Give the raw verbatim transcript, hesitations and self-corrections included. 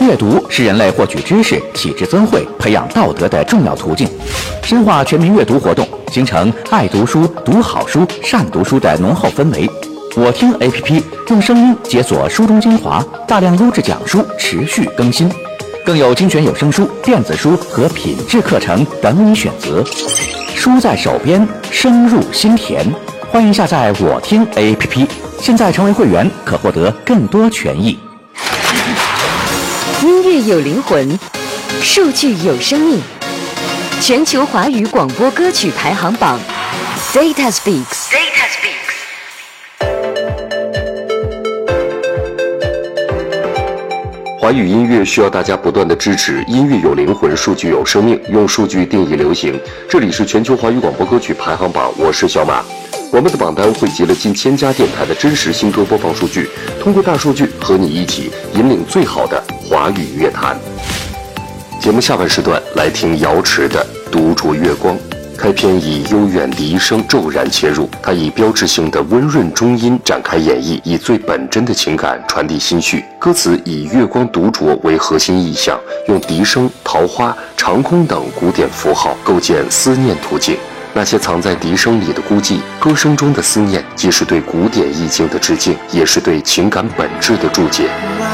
阅读是人类获取知识、启智增慧、培养道德的重要途径。深化全民阅读活动，形成爱读书、读好书、善读书的浓厚氛围。我听 A P P 用声音解锁书中精华，大量优质讲书持续更新，更有精选有声书、电子书和品质课程等你选择。书在手边，声入心田。欢迎下载我听 A P P， 现在成为会员可获得更多权益。 音乐有灵魂，数据有生命。全球华语广播歌曲排行榜 Data Speaks。Data Speaks。 华语音乐需要大家不断的支持，音乐有灵魂，数据有生命，用数据定义流行。这里是全球华语广播歌曲排行榜，我是小马。我们的榜单汇集了近千家电台的真实新歌播放数据，通过大数据和你一起引领最好的华语乐坛。节目下半时段来听瑶池的《独酌月光》。开篇以悠远笛声骤然切入，它以标志性的温润中音展开演绎，以最本真的情感传递心绪。歌词以月光独酌为核心意象，用笛声、桃花、长空等古典符号构建思念途径。那些藏在笛声里的孤寂，歌声中的思念，既是对古典意境的致敬，也是对情感本质的注解。